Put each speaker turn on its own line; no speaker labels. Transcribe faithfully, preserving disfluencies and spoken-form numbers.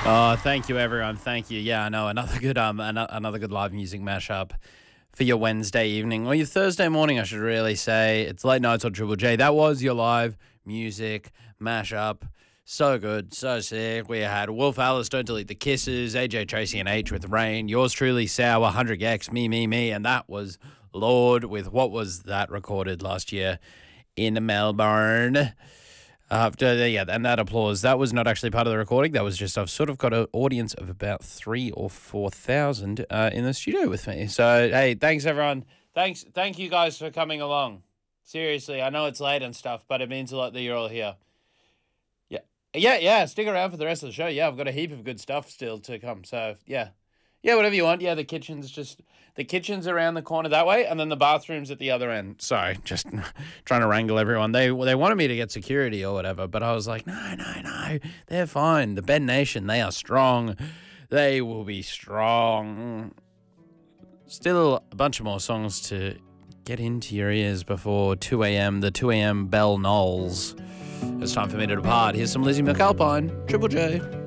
Oh, thank you, everyone. Thank you. Yeah, I know another good um ano- another good live music mashup for your Wednesday evening or your Thursday morning, I should really say. It's late nights on Triple J. That was your live music mashup. So good, so sick. We had Wolf Alice, Don't Delete the Kisses, A J Tracy and H with Rain, yours truly, Sour, one hundred Gex, Me, Me, Me, and that was Lord with what was that recorded last year in Melbourne. After yeah, and that applause, that was not actually part of the recording. That was just I've sort of got an audience of about three or four thousand uh, in the studio with me. So hey, thanks everyone. Thanks, thank you guys for coming along. Seriously, I know it's late and stuff, but it means a lot that you're all here. Yeah, yeah, yeah. Stick around for the rest of the show. Yeah, I've got a heap of good stuff still to come. So yeah, yeah, whatever you want. Yeah, the kitchen's just the kitchen's around the corner that way, and then the bathroom's at the other end. Sorry, just trying to wrangle everyone. They they wanted me to get security or whatever, but I was like, no, no, no, they're fine. The Ben Nation, they are strong. They will be strong. Still a bunch of more songs to get into your ears before two a.m. The two a.m. bell knolls. It's time for me to depart. Here's some Lizzie McAlpine, Triple J.